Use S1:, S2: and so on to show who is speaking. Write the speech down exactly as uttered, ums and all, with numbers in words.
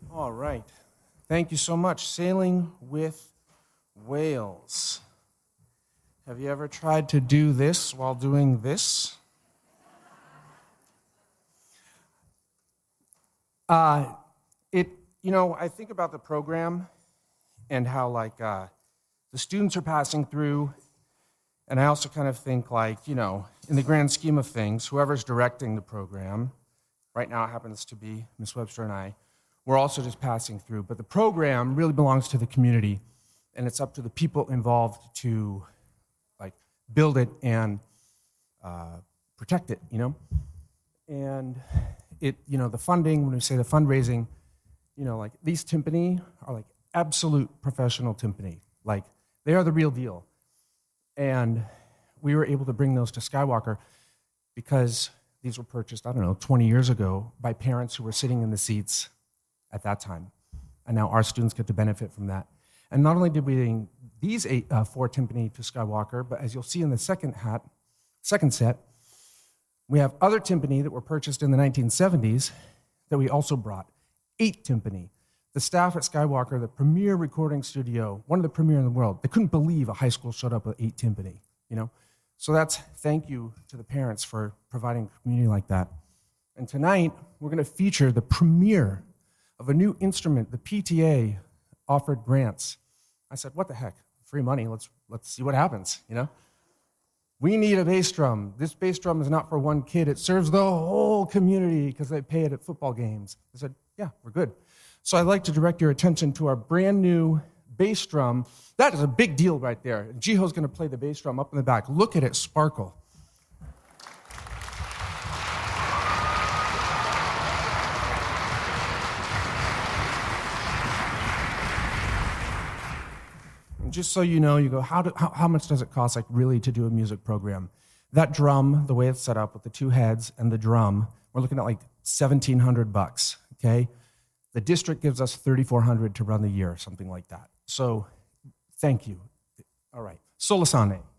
S1: All right. Thank you so much. Sailing with whales. Have you ever tried to do this while doing this? Uh, it, you know, I think about the program and how, like, uh, the students are passing through, and I also kind of think, like, you know, in the grand scheme of things, whoever's directing the program, right now it happens to be Miz Webster and I, we're also just passing through. But the program really belongs to the community, and it's up to the people involved to, like, build it and uh, protect it, you know? And it, you know, the funding, when we say the fundraising, you know, like, these timpani are, like, absolute professional timpani. Like, they are the real deal. And we were able to bring those to Skywalker because these were purchased, I don't know, twenty years ago by parents who were sitting in the seats at that time. And now our students get to benefit from that. And not only did we bring these eight, uh, four timpani to Skywalker, but as you'll see in the second hat, second set, we have other timpani that were purchased in the nineteen seventies that we also brought. Eight timpani. The staff at Skywalker, the premier recording studio, one of the premier in the world, they couldn't believe a high school showed up with eight timpani, you know? So that's thank you to the parents for providing a community like that. And tonight, we're going to feature the premiere of a new instrument. The P T A offered grants. I said, what the heck? Free money, let's let's see what happens, you know? We need a bass drum. This bass drum is not for one kid. It serves the whole community because they pay it at football games. I said, yeah, we're good. So I'd like to direct your attention to our brand new bass drum. That is a big deal right there. Jiho's going to play the bass drum up in the back. Look at it sparkle. And just so you know, you go, how, do, how, how much does it cost, like, really to do a music program? That drum, the way it's set up with the two heads and the drum, we're looking at like seventeen hundred bucks, okay? The district gives us thirty-four hundred to run the year, something like that. So, thank you. All right, Solasane.